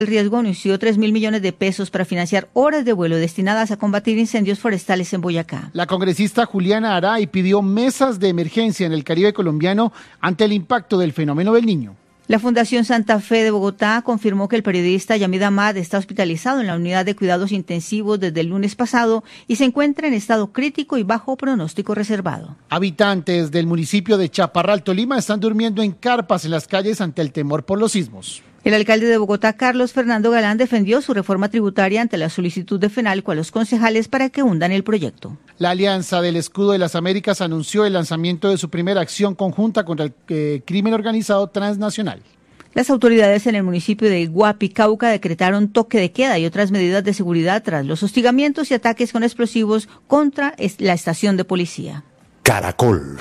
El riesgo anunció 3.000 millones de pesos para financiar horas de vuelo destinadas a combatir incendios forestales en Boyacá. La congresista Juliana Aray pidió mesas de emergencia en el Caribe colombiano ante el impacto del fenómeno del Niño. La Fundación Santa Fe de Bogotá confirmó que el periodista Yamid Ahmad está hospitalizado en la unidad de cuidados intensivos desde el lunes pasado y se encuentra en estado crítico y bajo pronóstico reservado. Habitantes del municipio de Chaparral, Tolima, están durmiendo en carpas en las calles ante el temor por los sismos. El alcalde de Bogotá, Carlos Fernando Galán, defendió su reforma tributaria ante la solicitud de FENALCO a los concejales para que hundan el proyecto. La Alianza del Escudo de las Américas anunció el lanzamiento de su primera acción conjunta contra el crimen organizado transnacional. Las autoridades en el municipio de Iguapi, Cauca, decretaron toque de queda y otras medidas de seguridad tras los hostigamientos y ataques con explosivos contra la estación de policía. Caracol.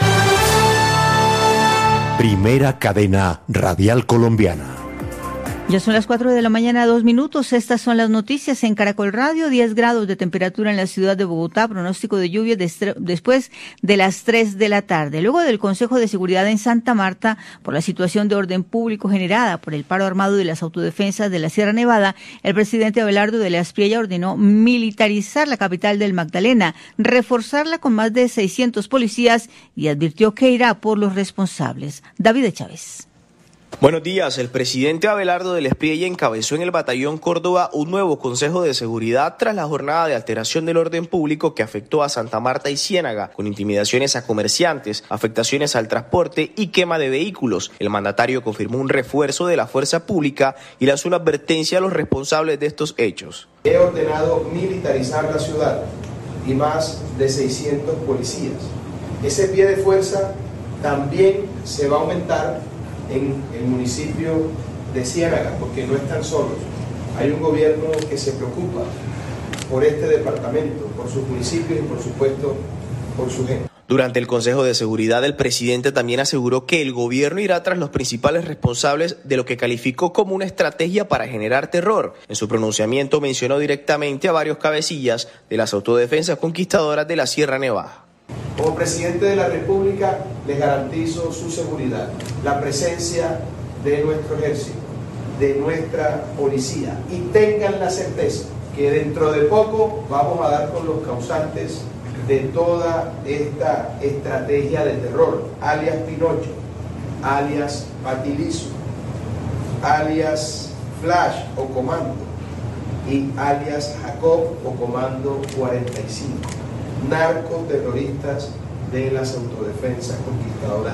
Primera cadena radial colombiana. Ya son las 4 de la mañana, 2 minutos. Estas son las noticias en Caracol Radio. 10 grados de temperatura en la ciudad de Bogotá. Pronóstico de lluvia después de las 3 de la tarde. Luego del Consejo de Seguridad en Santa Marta, por la situación de orden público generada por el paro armado de las autodefensas de la Sierra Nevada, el presidente Abelardo de la Espriella ordenó militarizar la capital del Magdalena, reforzarla con más de 600 policías y advirtió que irá por los responsables. David Chávez. Buenos días. El presidente Abelardo de la Espriella encabezó en el Batallón Córdoba un nuevo Consejo de Seguridad tras la jornada de alteración del orden público que afectó a Santa Marta y Ciénaga, con intimidaciones a comerciantes, afectaciones al transporte y quema de vehículos. El mandatario confirmó un refuerzo de la fuerza pública y lanzó una advertencia a los responsables de estos hechos. He ordenado militarizar la ciudad y más de 600 policías. Ese pie de fuerza también se va a aumentar en el municipio de Ciénaga, porque no están solos. Hay un gobierno que se preocupa por este departamento, por sus municipios y por supuesto por su gente. Durante el Consejo de Seguridad, el presidente también aseguró que el gobierno irá tras los principales responsables de lo que calificó como una estrategia para generar terror. En su pronunciamiento mencionó directamente a varios cabecillas de las autodefensas conquistadoras de la Sierra Nevada. Como presidente de la República, les garantizo su seguridad, la presencia de nuestro ejército, de nuestra policía, y tengan la certeza que dentro de poco vamos a dar con los causantes de toda esta estrategia de terror, alias Pinocho, alias Patilizo, alias Flash o Comando y alias Jacob o Comando 45. Narcoterroristas de las autodefensas conquistadoras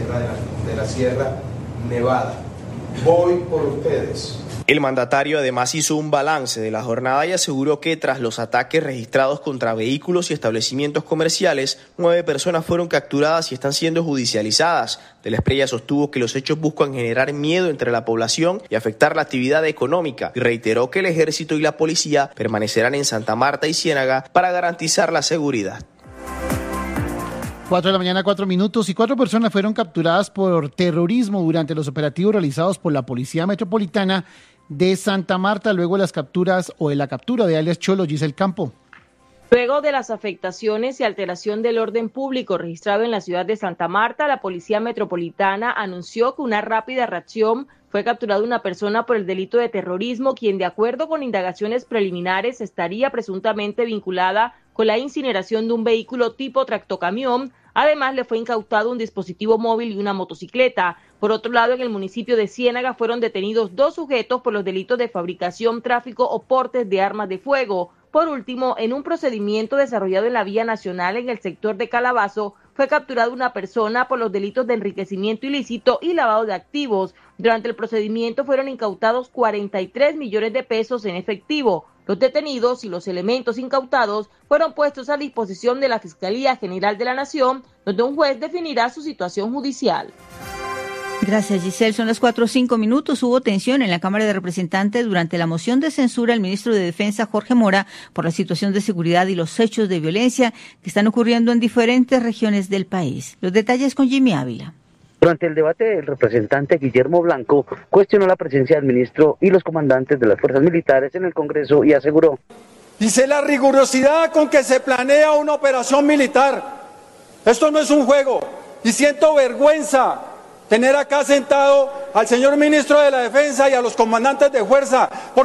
de la Sierra Nevada. Voy por ustedes. El mandatario además hizo un balance de la jornada y aseguró que tras los ataques registrados contra vehículos y establecimientos comerciales, 9 personas fueron capturadas y están siendo judicializadas. De la Espriella sostuvo que los hechos buscan generar miedo entre la población y afectar la actividad económica, y reiteró que el ejército y la policía permanecerán en Santa Marta y Ciénaga para garantizar la seguridad. 4 de la mañana, 4 minutos, y 4 personas fueron capturadas por terrorismo durante los operativos realizados por la Policía Metropolitana de Santa Marta, luego de las capturas o de la captura de alias Cholo Giselle Campo. Luego de las afectaciones y alteración del orden público registrado en la ciudad de Santa Marta, la Policía Metropolitana anunció que una rápida reacción fue capturada una persona por el delito de terrorismo, quien de acuerdo con indagaciones preliminares estaría presuntamente vinculada con la incineración de un vehículo tipo tractocamión. Además, le fue incautado un dispositivo móvil y una motocicleta. Por otro lado, en el municipio de Ciénaga fueron detenidos 2 sujetos por los delitos de fabricación, tráfico o portes de armas de fuego. Por último, en un procedimiento desarrollado en la vía nacional en el sector de Calabazo, fue capturada una persona por los delitos de enriquecimiento ilícito y lavado de activos. Durante el procedimiento fueron incautados 43 millones de pesos en efectivo. Los detenidos y los elementos incautados fueron puestos a disposición de la Fiscalía General de la Nación, donde un juez definirá su situación judicial. Gracias, Giselle. Son las 4:05 minutos. Hubo tensión en la Cámara de Representantes durante la moción de censura al ministro de Defensa, Jorge Mora, por la situación de seguridad y los hechos de violencia que están ocurriendo en diferentes regiones del país. Los detalles con Jimmy Ávila. Durante el debate, el representante Guillermo Blanco cuestionó la presencia del ministro y los comandantes de las fuerzas militares en el Congreso y aseguró: dice la rigurosidad con que se planea una operación militar. Esto no es un juego y siento vergüenza tener acá sentado al señor ministro de la Defensa y a los comandantes de fuerza.